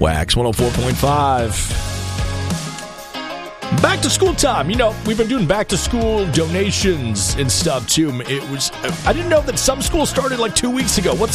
Wax 104.5. Back to school time. You know, we've been doing back to school donations and stuff too. I didn't know that some schools started like 2 weeks ago. What's